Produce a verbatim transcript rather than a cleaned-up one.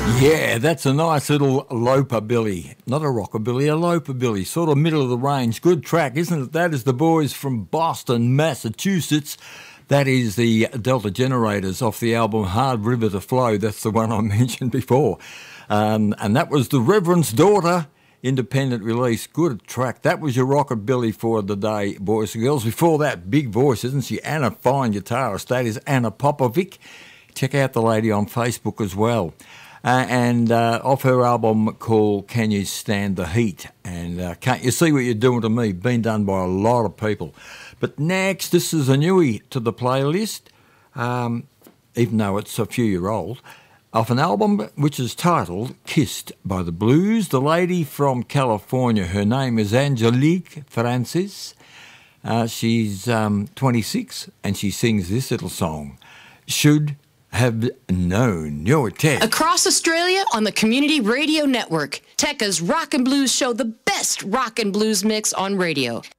Yeah, that's a nice little loper-billy. Not a rockabilly, a loper-billy. Sort of middle of the range. Good track, isn't it? That is the boys from Boston, Massachusetts. That is the Delta Generators off the album Hard River to Flow. That's the one I mentioned before. Um, and that was the Reverend's Daughter, independent release. Good track. That was your rockabilly for the day, boys and girls. Before that, big voice, isn't she? Anna, fine guitarist. That is Anna Popovic. Check out the lady on Facebook as well. Uh, and uh, off her album called Can You Stand the Heat? And uh, Can't You See What You're Doing to Me? Been done by a lot of people. But next, this is a newie to the playlist, um, even though it's a few year old, off an album which is titled Kissed by the Blues. The lady from California, her name is Angelique Francis. Uh, she's um, twenty-six and she sings this little song, Should Have Known. Your Tech. Across Australia on the Community Radio Network, Tekka's Rock and Blues Show, the best rock and blues mix on radio.